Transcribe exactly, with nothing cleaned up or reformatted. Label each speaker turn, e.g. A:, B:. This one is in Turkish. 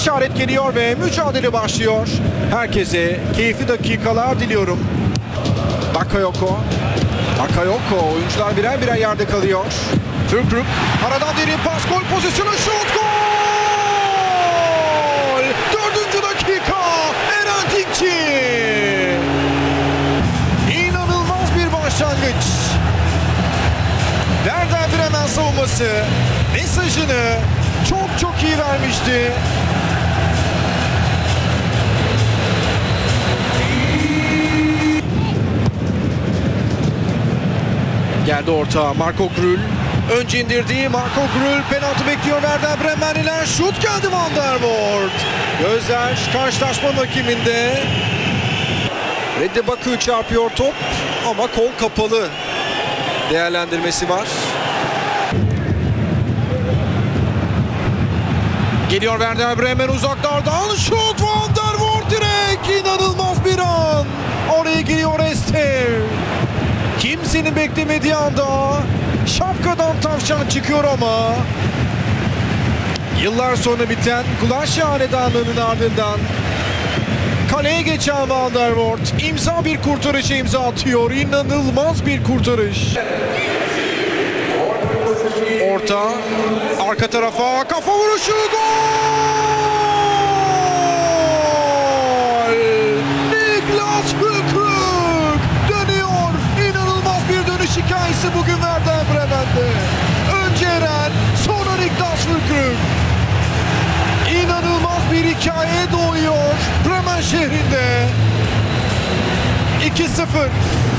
A: İşaret geliyor ve mücadele başlıyor. Herkese keyifli dakikalar diliyorum. Bakayoko. Bakayoko. Oyuncular birer birer yerde kalıyor. Füllkrug. Aradan derin pas. Gol pozisyonu. Şut. Gol! Dördüncü dakika. Eren Dikçi. İnanılmaz bir başlangıç. Werder Bremen savunması mesajını çok çok iyi vermişti. Geldi orta. Marco Grül. Önce indirdiği Marco Grül. Penaltı bekliyor Werder Bremenliler. Şut geldi Van der Voort. Gözler karşılaşmanın hakiminde. Redde Bakü çarpıyor top. Ama kol kapalı. Değerlendirmesi var. Geliyor Werder Bremen uzaklardan. Şut Van der Voort direkt. İnanılmaz bir an. Oraya giriyor Ester. Kimsenin beklemediği anda şapkadan tavşan çıkıyor ama yıllar sonra biten Kulaş Hanedanlığı'nın ardından kaleye geçen Van der Voort imza bir kurtarışa imza atıyor. İnanılmaz bir kurtarış. Orta, arka tarafa kafa vuruşu, gol! Niklas Füllkrug dönüyor. İnanılmaz bir dönüş hikayesi bugün Werder Bremen'de. Önce Eren, sonra Niklas Füllkrug. İnanılmaz bir hikaye doğuyor Bremen şehrinde. iki sıfır.